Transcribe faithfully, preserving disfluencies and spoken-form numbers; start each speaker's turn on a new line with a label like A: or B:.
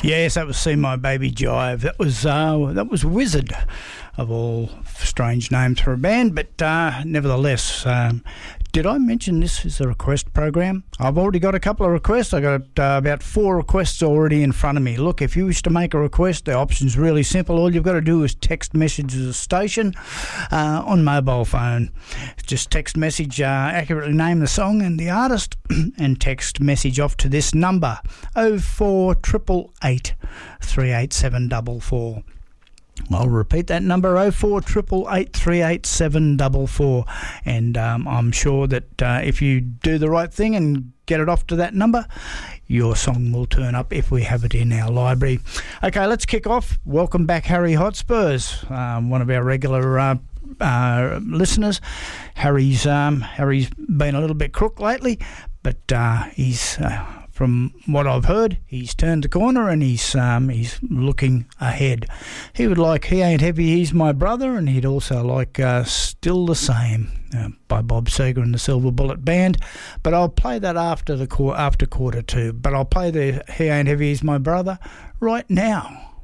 A: Yes, that was See My Baby Jive. That was uh, that was Wizard, of all strange names for a band, but uh, nevertheless, um, did I mention this is a request program? I've already got a couple of requests. I got uh, about four requests already in front of me. Look, if you wish to make a request, the option's really simple. All you've got to do is text message the station uh, on mobile phone. Just text message, uh, accurately name the song and the artist, and text message off to this number, oh four eight eight eight, three eight seven four four. I'll repeat that number, oh four eight eight eight, three eight seven four four, and um, I'm sure that uh, if you do the right thing and get it off to that number, your song will turn up if we have it in our library. Okay, let's kick off. Welcome back, Harry Hotspurs, um, one of our regular uh, uh, listeners. Harry's um, Harry's been a little bit crook lately, but uh, he's... Uh, From what I've heard, he's turned the corner and he's um, he's looking ahead. He would like He Ain't Heavy, He's My Brother, and he'd also like uh, Still the Same uh, by Bob Seger and the Silver Bullet Band. But I'll play that after the after quarter two. But I'll play the He Ain't Heavy, He's My Brother right now.